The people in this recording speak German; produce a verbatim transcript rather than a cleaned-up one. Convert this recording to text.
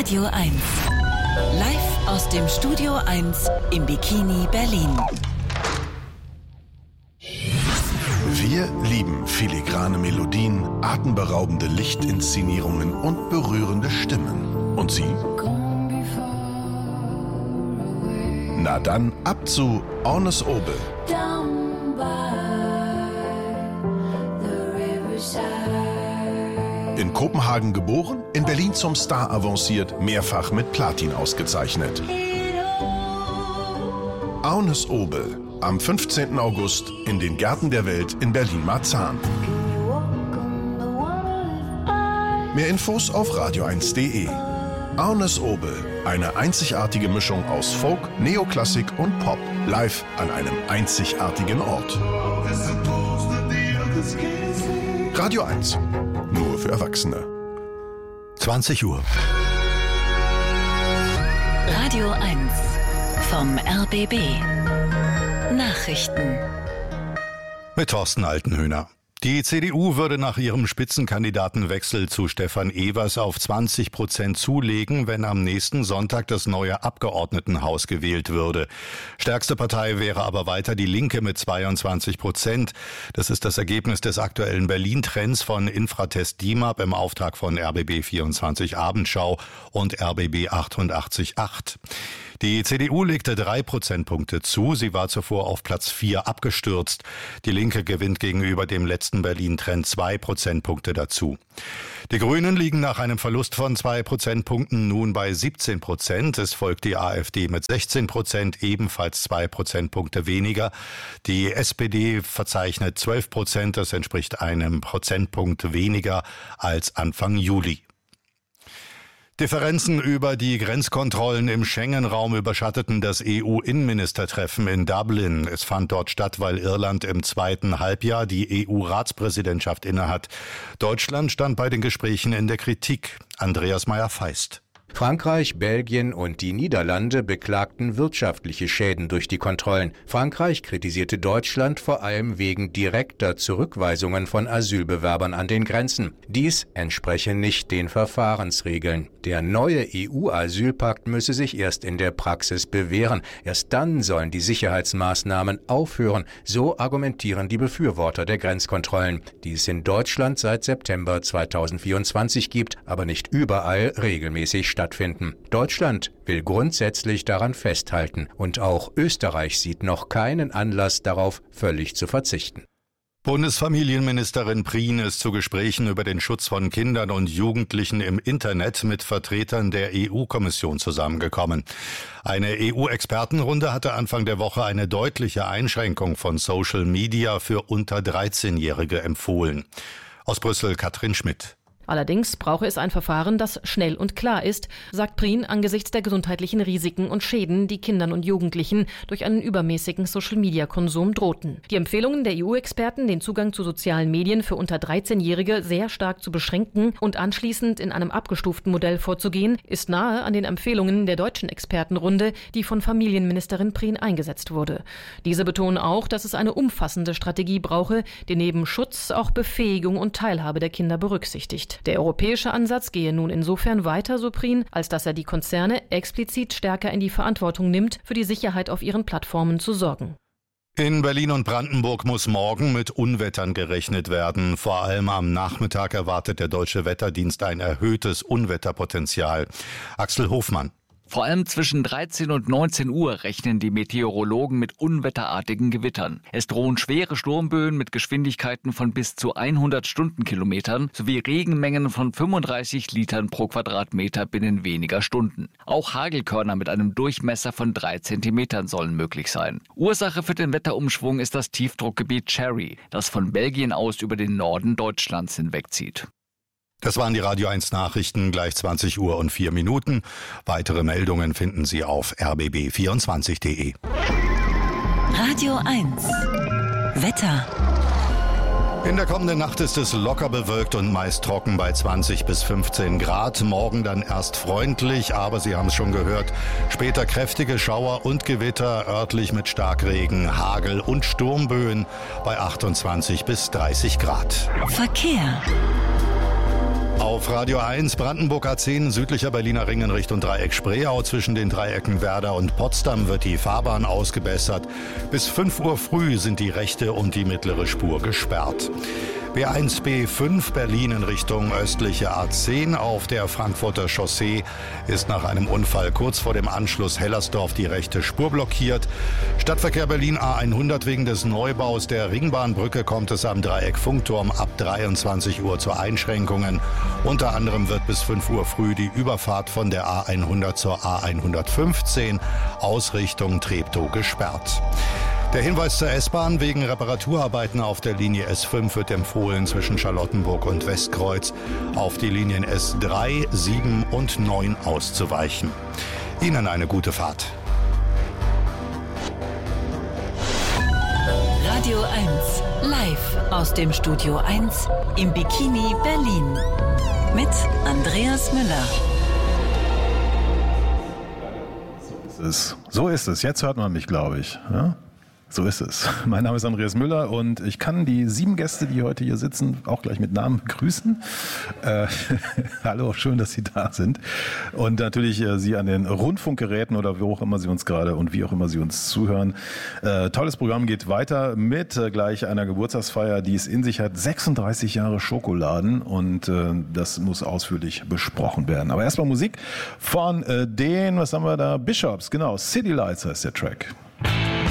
Radio eins. Live aus dem Studio eins im Bikini Berlin. Wir lieben filigrane Melodien, atemberaubende Lichtinszenierungen und berührende Stimmen. Und Sie? Na dann, ab zu Ornes Obel. In Kopenhagen geboren, in Berlin zum Star avanciert, mehrfach mit Platin ausgezeichnet. Ornes Obel, am fünfzehnten August in den Gärten der Welt in Berlin-Marzahn. Mehr Infos auf radio eins punkt de. Ornes Obel, eine einzigartige Mischung aus Folk, Neoklassik und Pop, live an einem einzigartigen Ort. Radio eins, nur für Erwachsene. zwanzig Uhr. Radio eins vom R B B. Nachrichten. Mit Thorsten Altenhöhner. Die C D U würde nach ihrem Spitzenkandidatenwechsel zu Stefan Evers auf zwanzig Prozent zulegen, wenn am nächsten Sonntag das neue Abgeordnetenhaus gewählt würde. Stärkste Partei wäre aber weiter die Linke mit zweiundzwanzig Prozent. Das ist das Ergebnis des aktuellen Berlin-Trends von Infratest DIMAP im Auftrag von R B B vierundzwanzig Abendschau und R B B achtundachtzig Komma acht. Die C D U legte drei Prozentpunkte zu. Sie war zuvor auf Platz vier abgestürzt. Die Linke gewinnt gegenüber dem letzten Berlin-Trend zwei Prozentpunkte dazu. Die Grünen liegen nach einem Verlust von zwei Prozentpunkten nun bei siebzehn Prozent. Es folgt die AfD mit sechzehn Prozent, ebenfalls zwei Prozentpunkte weniger. Die S P D verzeichnet zwölf Prozent. Das entspricht einem Prozentpunkt weniger als Anfang Juli. Differenzen über die Grenzkontrollen im Schengen-Raum überschatteten das E U-Innenministertreffen in Dublin. Es fand dort statt, weil Irland im zweiten Halbjahr die E U-Ratspräsidentschaft innehat. Deutschland stand bei den Gesprächen in der Kritik. Andreas Meyer-Feist. Frankreich, Belgien und die Niederlande beklagten wirtschaftliche Schäden durch die Kontrollen. Frankreich kritisierte Deutschland vor allem wegen direkter Zurückweisungen von Asylbewerbern an den Grenzen. Dies entspreche nicht den Verfahrensregeln. Der neue E U-Asylpakt müsse sich erst in der Praxis bewähren. Erst dann sollen die Sicherheitsmaßnahmen aufhören. So argumentieren die Befürworter der Grenzkontrollen, die es in Deutschland seit September zweitausendvierundzwanzig gibt, aber nicht überall regelmäßig stattfinden. stattfinden. Deutschland will grundsätzlich daran festhalten und auch Österreich sieht noch keinen Anlass darauf, völlig zu verzichten. Bundesfamilienministerin Prien ist zu Gesprächen über den Schutz von Kindern und Jugendlichen im Internet mit Vertretern der E U-Kommission zusammengekommen. Eine E U-Expertenrunde hatte Anfang der Woche eine deutliche Einschränkung von Social Media für unter dreizehnjährige empfohlen. Aus Brüssel Katrin Schmidt. Allerdings brauche es ein Verfahren, das schnell und klar ist, sagt Prien angesichts der gesundheitlichen Risiken und Schäden, die Kindern und Jugendlichen durch einen übermäßigen Social-Media-Konsum drohten. Die Empfehlungen der E U-Experten, den Zugang zu sozialen Medien für unter dreizehnjährige sehr stark zu beschränken und anschließend in einem abgestuften Modell vorzugehen, ist nahe an den Empfehlungen der deutschen Expertenrunde, die von Familienministerin Prien eingesetzt wurde. Diese betonen auch, dass es eine umfassende Strategie brauche, die neben Schutz auch Befähigung und Teilhabe der Kinder berücksichtigt. Der europäische Ansatz gehe nun insofern weiter, so Prien, als dass er die Konzerne explizit stärker in die Verantwortung nimmt, für die Sicherheit auf ihren Plattformen zu sorgen. In Berlin und Brandenburg muss morgen mit Unwettern gerechnet werden. Vor allem am Nachmittag erwartet der Deutsche Wetterdienst ein erhöhtes Unwetterpotenzial. Axel Hofmann. Vor allem zwischen dreizehn und neunzehn Uhr rechnen die Meteorologen mit unwetterartigen Gewittern. Es drohen schwere Sturmböen mit Geschwindigkeiten von bis zu hundert Stundenkilometern sowie Regenmengen von fünfunddreißig Litern pro Quadratmeter binnen weniger Stunden. Auch Hagelkörner mit einem Durchmesser von drei Zentimetern sollen möglich sein. Ursache für den Wetterumschwung ist das Tiefdruckgebiet Cherry, das von Belgien aus über den Norden Deutschlands hinwegzieht. Das waren die Radio eins Nachrichten, gleich zwanzig Uhr und vier Minuten. Weitere Meldungen finden Sie auf r b b vierundzwanzig punkt de. Radio eins. Wetter. In der kommenden Nacht ist es locker bewölkt und meist trocken bei zwanzig bis fünfzehn Grad. Morgen dann erst freundlich, aber Sie haben es schon gehört, später kräftige Schauer und Gewitter, örtlich mit Starkregen, Hagel und Sturmböen bei achtundzwanzig bis dreißig Grad. Verkehr. Auf Radio eins Brandenburg A zehn, südlicher Berliner Ring in Richtung Dreieck Spreeau. Zwischen den Dreiecken Werder und Potsdam wird die Fahrbahn ausgebessert. Bis fünf Uhr früh sind die rechte und die mittlere Spur gesperrt. B eins B fünf Berlin in Richtung östliche A zehn auf der Frankfurter Chaussee ist nach einem Unfall kurz vor dem Anschluss Hellersdorf die rechte Spur blockiert. Stadtverkehr Berlin A hundert wegen des Neubaus der Ringbahnbrücke kommt es am Dreieck Funkturm ab dreiundzwanzig Uhr zu Einschränkungen. Unter anderem wird bis fünf Uhr früh die Überfahrt von der A hundert zur A hundertfünfzehn Ausrichtung Treptow gesperrt. Der Hinweis zur S-Bahn: Wegen Reparaturarbeiten auf der Linie S fünf wird empfohlen, zwischen Charlottenburg und Westkreuz auf die Linien S drei, sieben und neun auszuweichen. Ihnen eine gute Fahrt. Radio eins, live aus dem Studio eins im Bikini Berlin. Mit Andreas Müller. So ist es. So ist es. Jetzt hört man mich, glaube ich. Ja? So ist es. Mein Name ist Andreas Müller und ich kann die sieben Gäste, die heute hier sitzen, auch gleich mit Namen begrüßen. Äh, hallo, schön, dass Sie da sind. Und natürlich äh, Sie an den Rundfunkgeräten oder wo auch immer Sie uns gerade und wie auch immer Sie uns zuhören. Äh, tolles Programm geht weiter mit äh, gleich einer Geburtstagsfeier, die es in sich hat. sechsunddreißig Jahre Schokoladen und äh, das muss ausführlich besprochen werden. Aber erstmal Musik von äh, den, was haben wir da? Bishops, genau. City Lights heißt der Track.